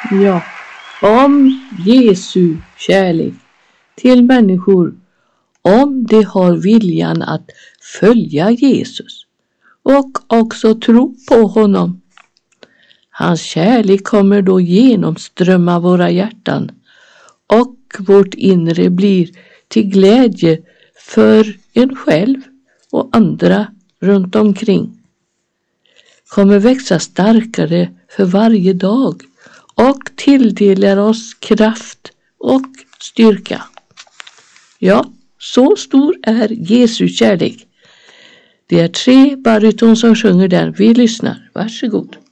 Ja, om Jesu kärlek till människor, om de har viljan att följa Jesus och också tro på honom. Hans kärlek kommer då genomströmma våra hjärtan och vårt inre blir till glädje för en själv och andra runt omkring. Kommer växa starkare för varje dag och tilldelar oss kraft och styrka. Ja, så stor är Jesu kärlek. Det är 3 baryton som sjunger den. Vi lyssnar. Varsågod.